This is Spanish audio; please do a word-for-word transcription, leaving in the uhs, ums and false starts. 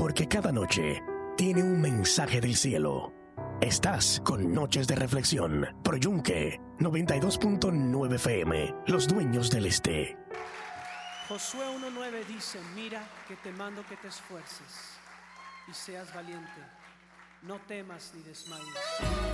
porque cada noche tiene un mensaje del cielo. Estás con Noches de Reflexión por Yunque noventa y dos punto nueve F M, los dueños del este. Josué uno nueve dice: mira que te mando que te esfuerces y seas valiente, no temas ni desmayes.